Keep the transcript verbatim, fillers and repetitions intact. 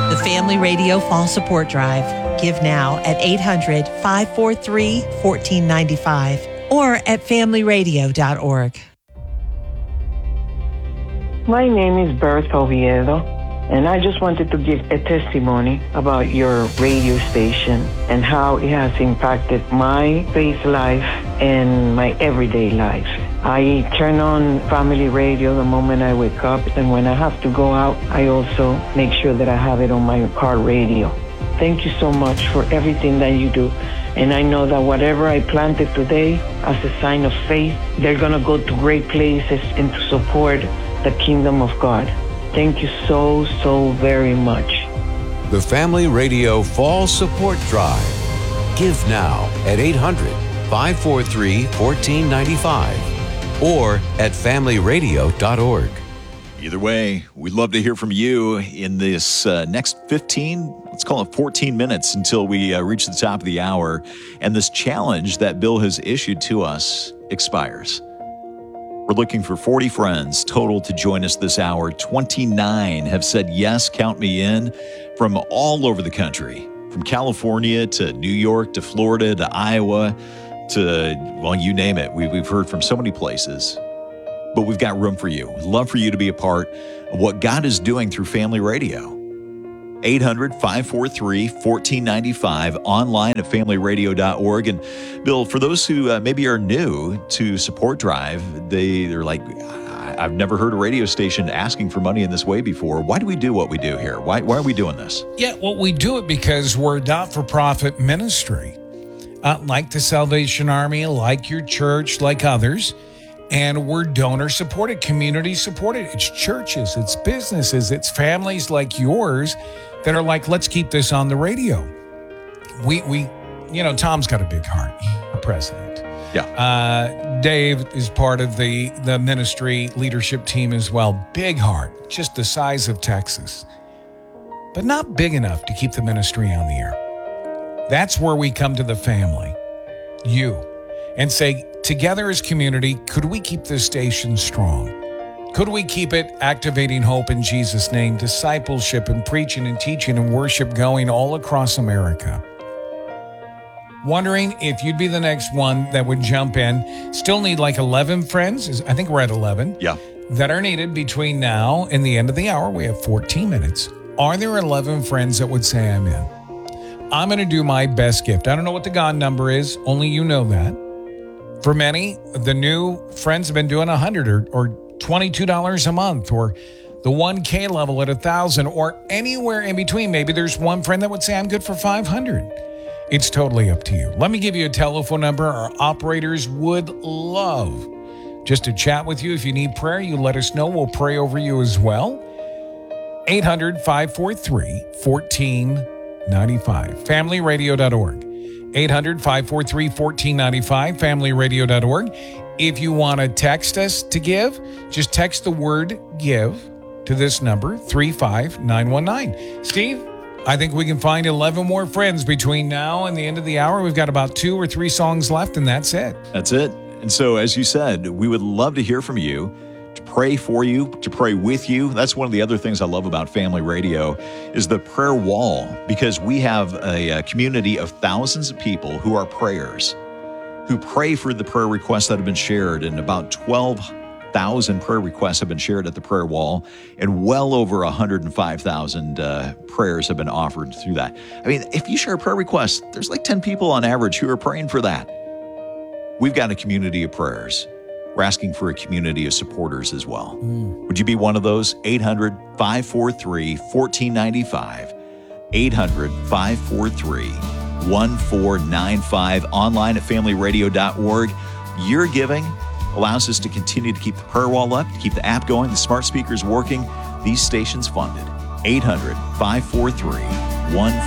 The Family Radio Fall Support Drive. Give now at eight hundred, five four three, one four nine five or at family radio dot org. My name is Bertha Oviedo, and I just wanted to give a testimony about your radio station and how it has impacted my faith life and my everyday life. I turn on family radio the moment I wake up, and when I have to go out, I also make sure that I have it on my car radio. Thank you so much for everything that you do. And I know that whatever I planted today as a sign of faith, they're going to go to great places and to support the kingdom of God. Thank you so, so very much. The Family Radio Fall Support Drive. Give now at eight hundred, five four three, one four nine five or at family radio dot org. Either way, we'd love to hear from you in this uh, next fifteen, let's call it fourteen minutes until we uh, reach the top of the hour and this challenge that Bill has issued to us expires. We're looking for forty friends total to join us this hour. twenty-nine have said yes, count me in, from all over the country, from California to New York to Florida to Iowa to, well, you name it. We, we've heard from so many places, but we've got room for you. We'd love for you to be a part of what God is doing through Family Radio. eight hundred, five four three, one four nine five, online at family radio dot org. And Bill, for those who uh, maybe are new to Support Drive, they, they're like, I've never heard a radio station asking for money in this way before. Why do we do what we do here? Why, why are we doing this? Yeah, well, we do it because we're a not-for-profit ministry, uh, like the Salvation Army, like your church, like others. And we're donor-supported, community-supported. It's churches, it's businesses, it's families like yours that are like, let's keep this on the radio. We, we, you know, Tom's got a big heart, the president. Yeah. Uh, Dave is part of the, the ministry leadership team as well. Big heart, just the size of Texas, but not big enough to keep the ministry on the air. That's where we come to the family, you, and say, together as community, could we keep this station strong? Could we keep it activating hope in Jesus' name, discipleship and preaching and teaching and worship going all across America? Wondering if you'd be the next one that would jump in. Still need like eleven friends. I think we're at eleven. Yeah. That are needed between now and the end of the hour. We have fourteen minutes. Are there eleven friends that would say I'm in? I'm going to do my best gift. I don't know what the God number is. Only you know that. For many, the new friends have been doing one hundred dollars or, or twenty-two dollars a month, or the one K level at one thousand dollars, or anywhere in between. Maybe there's one friend that would say, I'm good for five hundred dollars. It's totally up to you. Let me give you a telephone number. Our operators would love just to chat with you. If you need prayer, you let us know. We'll pray over you as well. eight hundred, five four three, one four nine five. family radio dot org. eight hundred, five four three, one four nine five, family radio dot org. If you want to text us to give, just text the word give to this number, three five nine one nine. Steve, I think we can find eleven more friends between now and the end of the hour. We've got about two or three songs left, and that's it. That's it. And so, as you said, we would love to hear from you, to pray for you, to pray with you. That's one of the other things I love about Family Radio is the prayer wall, because we have a, a community of thousands of people who are prayers, who pray for the prayer requests that have been shared, and about twelve thousand prayer requests have been shared at the prayer wall, and well over one hundred five thousand uh, prayers have been offered through that. I mean, if you share a prayer request, there's like ten people on average who are praying for that. We've got a community of prayers. We're asking for a community of supporters as well. Mm. Would you be one of those? eight hundred, five four three, one four nine five. eight hundred, five four three, one four nine five. Online at family radio dot org. Your giving allows us to continue to keep the prayer wall up, to keep the app going, the smart speakers working, these stations funded. eight hundred, five four three, one